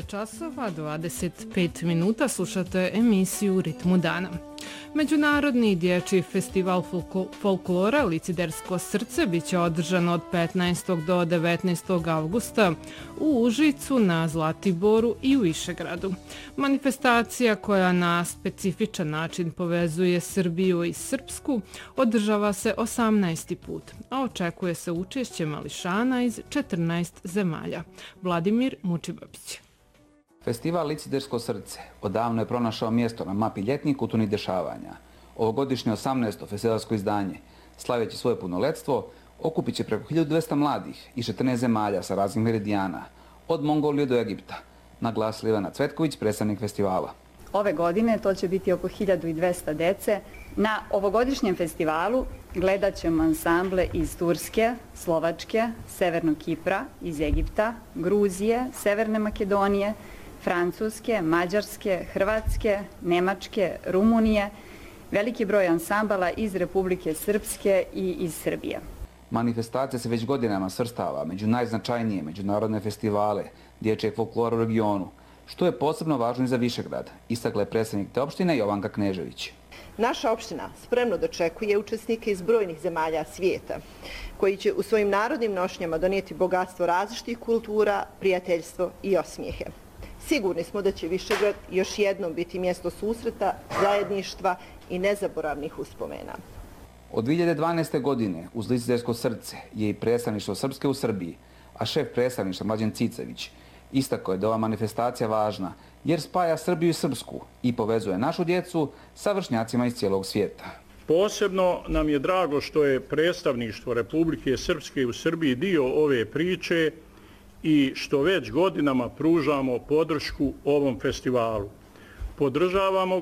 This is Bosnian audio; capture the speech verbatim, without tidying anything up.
devet časova dvadeset pet minuta slušate emisiju U ritmu dana. Međunarodni dječji festival folklora Licidersko srce biće održan od petnaestog do devetnaestog avgusta u Užicu, na Zlatiboru i u Višegradu. Manifestacija koja na specifičan način povezuje Srbiju i Srpsku održava se osamnaesti put, a očekuje se učešće mališana iz četrnaest zemalja. Vladimir Mučibabić. Festival Licidersko srce odavno je pronašao mjesto na mapi ljetnih kulturnih dešavanja. Ovogodišnje osamnaesto festivalsko izdanje, slaveći svoje punoletstvo, okupit će preko hiljadu dvesta mladih i četrnaest zemalja sa raznih meridijana, od Mongolije do Egipta, naglasila Ivana Cvetković, predstavnik festivala. Ove godine to će biti oko hiljadu dvesta dece. Na ovogodišnjem festivalu gledat ćemo ansamble iz Turske, Slovačke, Severnog Kipra, iz Egipta, Gruzije, Severne Makedonije, Francuske, Mađarske, Hrvatske, Nemačke, Rumunije, veliki broj ansambala iz Republike Srpske i iz Srbije. Manifestacija se već godinama svrstava među najznačajnije međunarodne festivale dječjeg folklora u regionu, što je posebno važno i za Višegrad, istakla je predstavnik te opštine Jovanka Knežević. Naša opština spremno dočekuje učesnike iz brojnih zemalja svijeta, koji će u svojim narodnim nošnjama donijeti bogatstvo različitih kultura, prijateljstvo i osmijehe. Sigurni smo da će Višegrad još jednom biti mjesto susreta, zajedništva i nezaboravnih uspomena. Od dvije hiljade dvanaeste. godine uz Licidersko srce je i predstavništvo Srpske u Srbiji, a šef predstavništva Mlađan Cicević istakao je da ova manifestacija važna jer spaja Srbiju i Srpsku i povezuje našu djecu sa vršnjacima iz cijelog svijeta. Posebno nam je drago što je predstavništvo Republike Srpske u Srbiji dio ove priče i što već godinama pružamo podršku ovom festivalu. Podržavamo